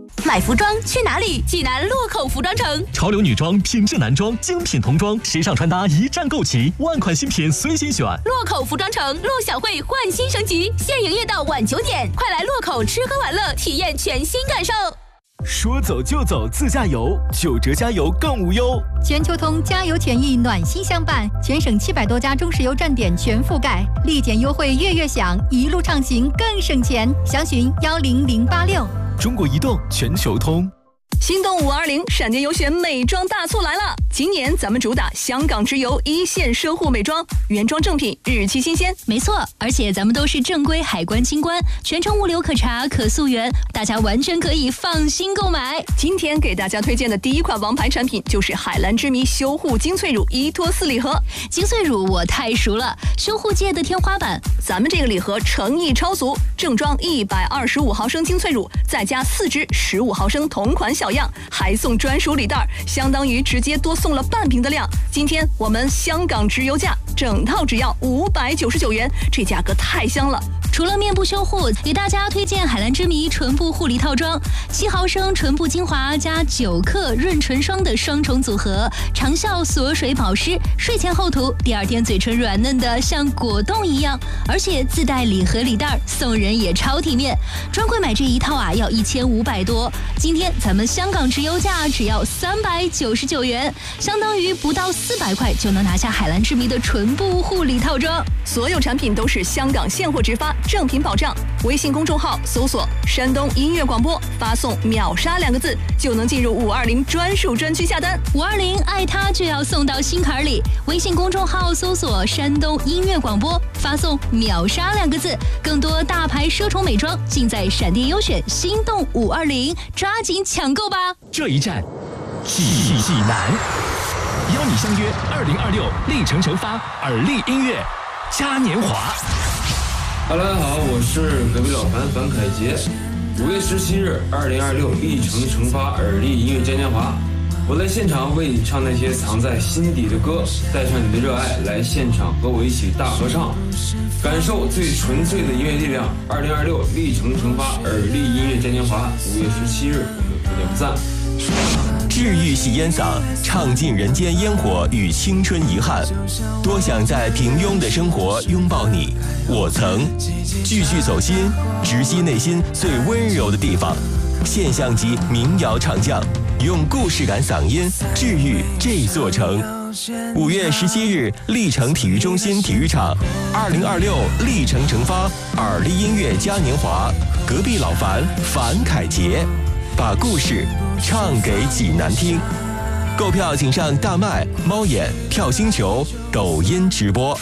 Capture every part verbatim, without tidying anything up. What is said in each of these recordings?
买服装去哪里？济南洛口服装城。 潮流女装、品质男装、精品童装，时尚穿搭一站购齐，万款新品随心选。 洛口服装城陆小慧焕新升级，现营业到晚九点，快来洛口吃喝玩乐，体验全新感受。 说走就走自驾游，九折加油更无忧。 全球通加油权益暖心相伴，全省七百多家中石油站点全覆盖，立减优惠月月享，一路畅行更省钱。详询幺零零八六。 中国移动全球通。 心动五二零闪电优选美妆大促来了！今年咱们主打香港直邮一线奢护美妆，原装正品，日期新鲜。 没错，而且咱们都是正规海关清关，全程物流可查可溯源，大家完全可以放心购买。 今天给大家推荐的第一款王牌产品就是海蓝之谜修护精粹乳依托四礼盒。 精粹乳我太熟了，修护界的天花板。 咱们这个礼盒诚意超足，正装一百二十五毫升精粹乳，再加四支十五毫升同款小样，还送专属礼袋，相当于直接多送了半瓶的量。今天我们香港直邮价，整套只要五百九十九元，这价格太香了。 除了面部修护，给大家推荐海蓝之谜唇部护理套装，七毫升唇部精华加九克润唇霜的双重组合，长效锁水保湿，睡前后涂，第二天嘴唇软嫩的像果冻一样，而且自带礼盒礼袋，送人也超体面。专柜买这一套啊，要一千五百多，今天咱们香港直邮价只要三百九十九元，相当于不到四百块就能拿下海蓝之谜的唇部护理套装。 所有产品都是香港现货直发，正品保障。微信公众号搜索山东音乐广播，发送秒杀两个字就能进入五二零专属专区下单。 五二零爱它就要送到心坎里，微信公众号搜索山东音乐广播，发送秒杀两个字，更多大牌奢宠美妆尽在闪电优选心动五二零，抓紧抢购吧！ 这一站济济南，邀你相约二零二六历程成发耳力音乐嘉年华。 哈喽，大家好，我是隔壁老樊樊凯杰。五月十七日，二零二六历程成发耳力音乐嘉年华，我在现场为你唱那些藏在心底的歌，带上你的热爱，来现场和我一起大合唱，感受最纯粹的音乐力量。二零二六历程成发耳力音乐嘉年华，五月十七日，我们不见不散。 治愈系烟嗓，唱尽人间烟火与青春遗憾。多想在平庸的生活拥抱你，我曾。句句走心，直击内心最温柔的地方。现象级民谣唱将，用故事感嗓音治愈这座城。五月十七日，历城体育中心体育场，二零二六历程成发耳力音乐嘉年华，隔壁老樊樊凯杰，把故事唱给济南听。购票请上大麦、猫眼、票星球、抖音直播。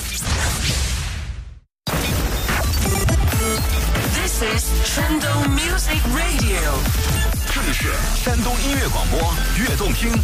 This is 山东 Music Radio， 这里是山东音乐广播，悦动听。